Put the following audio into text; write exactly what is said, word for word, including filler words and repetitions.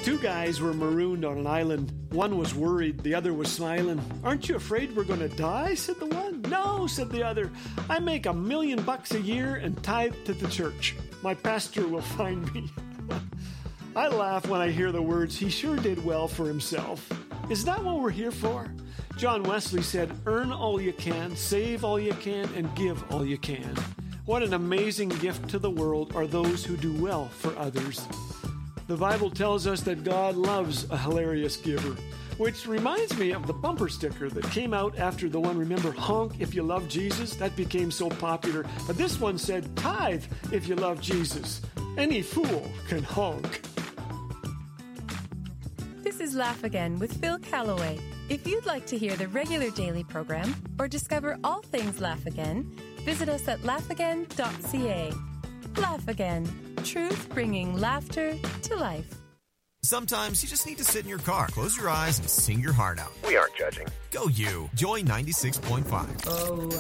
Two guys were marooned on an island. One was worried, the other was smiling. "Aren't you afraid we're going to die?" said the one. "No," said the other. "I make a million bucks a year and tithe to the church. My pastor will find me." I laugh when I hear the words, "He sure did well for himself." Is that what we're here for? John Wesley said, "Earn all you can, save all you can, and give all you can." What an amazing gift to the world are those who do well for others. The Bible tells us that God loves a hilarious giver, which reminds me of the bumper sticker that came out after the one, remember, "Honk if you love Jesus"? That became so popular. But this one said, "Tithe if you love Jesus." Any fool can honk. This is Laugh Again with Phil Callaway. If you'd like to hear the regular daily program or discover all things Laugh Again, visit us at laugh again dot c a. Laugh Again. Truth bringing laughter to life. Sometimes you just need to sit in your car, close your eyes, and sing your heart out. We aren't judging. Go you. Joy ninety-six point five. Oh,